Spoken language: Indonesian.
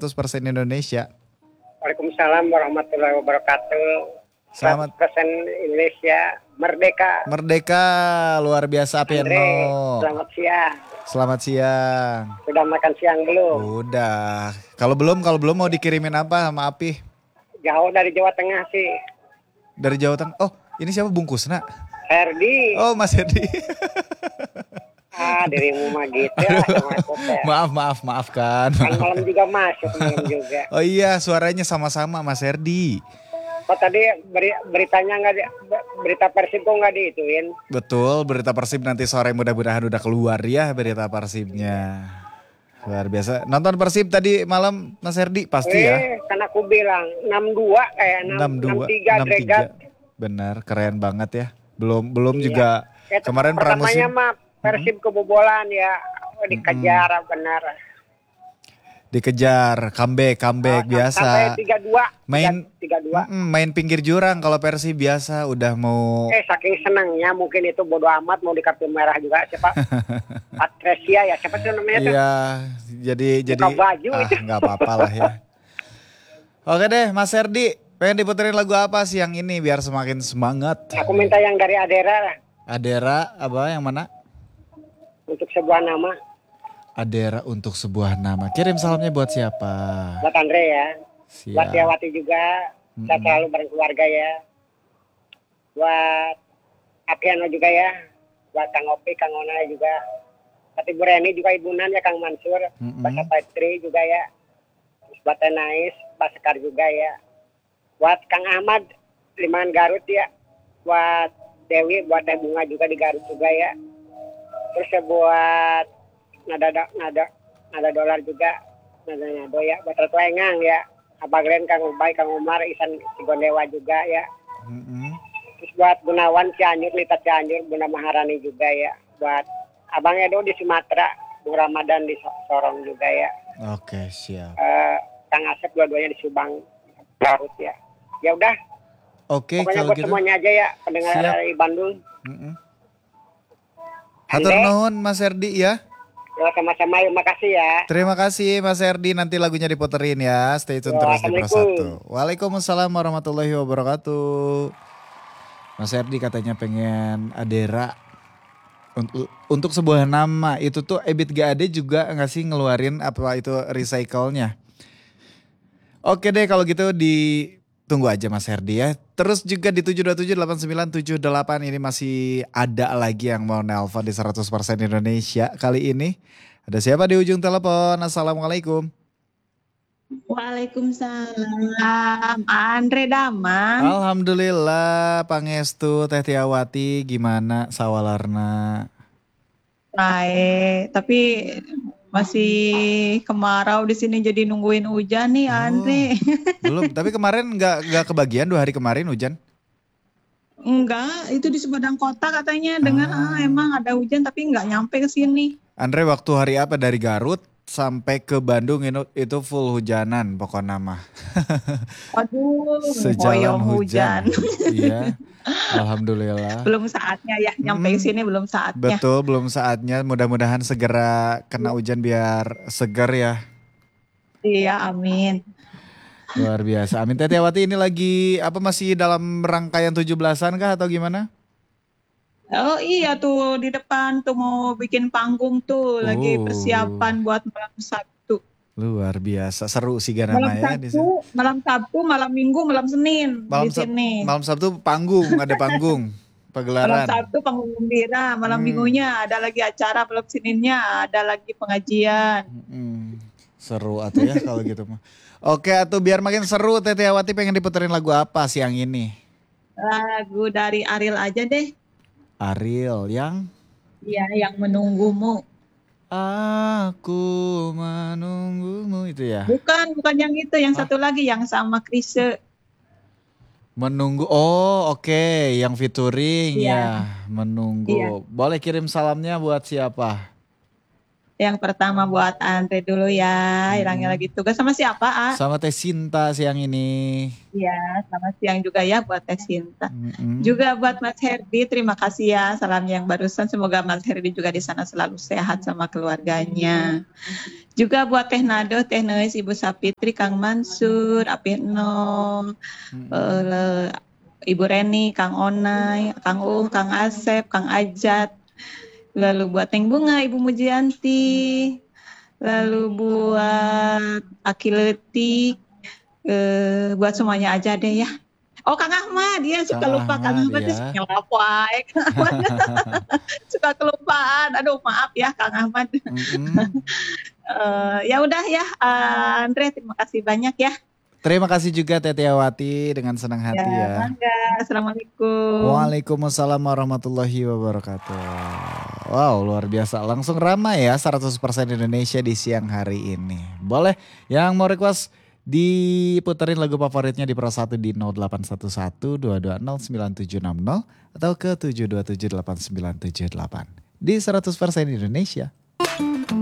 100% Indonesia. Waalaikumsalam warahmatullahi wabarakatuh. Selamat 100% Indonesia merdeka. Merdeka, luar biasa Andre, Piano. selamat siang. Selamat siang. Sudah makan siang belum? Udah. Kalau belum mau dikirimin apa sama Api? Jauh dari Jawa Tengah sih. Dari Jawa Tengah. Oh, ini siapa bungkusna? Herdi. Oh, Mas Herdi. Dirimu mah gitu ya. Maafkan. Kan malam juga masuk, malam juga. Oh iya, suaranya sama-sama Mas Herdi. Kok tadi beritanya nggak berita Persib kok nggak diituin? Betul, berita Persib nanti sore mudah-mudahan udah keluar ya berita Persibnya. Luar biasa. Nonton Persib tadi malam Mas Herdi pasti ya. Kan aku bilang 6-2 6-3 agregat. Benar, keren banget ya. Belum juga kemarin pramusim. Pertamanya mah Persib kebobolan ya. Dikejar benar. Dikejar, comeback biasa. Sampai 3-2. Main pinggir jurang kalau Persib biasa udah mau. Saking senangnya mungkin itu bodo amat mau di kartu merah juga siapa? Patresia ya, siapa sih namanya tuh? Iya, jadi baju itu. Nggak apa-apa lah ya. Oke deh, Mas Herdi, pengen diputerin lagu apa sih yang ini biar semakin semangat? Aku minta yang dari Adera. Adera apa yang mana? Untuk sebuah nama. Adera untuk sebuah nama. Kirim salamnya buat siapa? Buat Andre ya. Siap. Buat Tiawati juga. Saya selalu bareng keluarga ya. Buat Apiano juga ya. Buat Kang Opi, Kang Ona juga. Buat Ibu Reni juga ibunan ya, Kang Mansur. Buat Patri juga ya. Terus buat Tenais, Pak Sekar juga ya. Buat Kang Ahmad, Liman Garut ya. Buat Dewi, buat Teh Bunga juga di Garut juga ya. Terus ya buat nada dolar juga, nada ya, buat Ratu Engang ya, Abang Glen, Kang Ubay, Kang Umar, Isan Cigondewa juga ya. Terus buat Gunawan Cianjur, Lita Cianjur, Bunda Maharani juga ya. Buat Abang Edo di Sumatera, Bung Ramadan di Sorong juga ya. Oke, siap. Kang Asep dua-duanya di Subang, Garut ya. Ya udah. Oke, pokoknya kalau buat gitu. Semuanya aja ya, pendengar dari Bandung. Hatur nuhun Mas Herdi ya. Ya, sama-sama, yuk, makasih ya. Terima kasih Mas Herdi, nanti lagunya diputerin ya. Stay tune terus di Persatu. Waalaikumsalam warahmatullahi wabarakatuh. Mas Herdi katanya pengen Adera untuk sebuah nama. Itu tuh Ebit GAD juga nggak sih ngeluarin apa itu recycle-nya. Oke deh kalau gitu tunggu aja Mas Herdi ya. Terus juga di 7278978 ini masih ada lagi yang mau nelpon di 100% Indonesia kali ini. Ada siapa di ujung telepon? Assalamualaikum. Waalaikumsalam. Andre Damang. Alhamdulillah Pangestu Teh Tiawati gimana sawalarna? Baik, tapi masih kemarau di sini jadi nungguin hujan nih Andre. Belum, tapi kemarin nggak kebagian 2 hari kemarin hujan? Enggak, itu di Sumedang Kota katanya dengar emang ada hujan tapi nggak nyampe ke sini. Andre waktu hari apa dari Garut sampai ke Bandung itu full hujanan pokoknya mah. Aduh, sejalan hujan. Iya. Alhamdulillah. Belum saatnya ya nyampe ke sini belum saatnya. Betul, belum saatnya. Mudah-mudahan segera kena hujan biar segar ya. Iya, amin. Luar biasa. Amin. Teh Tiawati ini lagi masih dalam rangkaian 17-an kah atau gimana? Oh iya tuh di depan tuh mau bikin panggung tuh lagi persiapan buat malam Sabtu. Luar biasa, seru sih Ganana ya di sini. Malam Sabtu, malam Minggu, malam Senin di sini. Malam Sabtu panggung, ada panggung, pagelaran. Malam Sabtu panggung gembira, malam Minggunya ada lagi acara, malam Seninnya ada lagi pengajian. Seru atuh ya kalau gitu mah. Oke, atuh biar makin seru Teh Tiawati pengen diputerin lagu apa siang ini? Lagu dari Ariel aja deh. Ariel yang? Iya, yang Menunggumu. Aku menunggumu itu ya? Bukan yang itu, yang satu lagi yang sama Chrisye. Menunggu, oke. Yang featuring ya, Menunggu. Boleh kirim salamnya buat siapa? Yang pertama buat Andre dulu ya, hilangnya lagi tugas sama siapa, A? Sama Teh Sinta siang ini. Iya, selamat siang juga ya buat Teh Sinta. Juga buat Mas Herdi, terima kasih ya salam yang barusan. Semoga Mas Herdi juga di sana selalu sehat sama keluarganya. Juga buat Teh Nado, Teh Neis, Ibu Sapitri, Kang Mansur, Apitno, Ibu Reni, Kang Onai, Kang Kang Asep, Kang Ajat. Lalu buat Teng Bunga, Ibu Mujianti. Lalu buat Aki Letik. Buat semuanya aja deh ya. Oh, Kang Ahmad, dia suka lupa. Kang Ahmad dia suka ngelapoi. Suka kelupaan. Aduh, maaf ya Kang Ahmad. Ya udah ya, Andre, terima kasih banyak ya. Terima kasih juga Teh Wati dengan senang hati ya. Bangga. Assalamualaikum. Waalaikumsalam warahmatullahi wabarakatuh. Wow, luar biasa. Langsung ramai ya 100% Indonesia di siang hari ini. Boleh yang mau request diputerin lagu favoritnya di Pro 1 di 0811 220 9760 atau ke 7278978 di 100% Indonesia.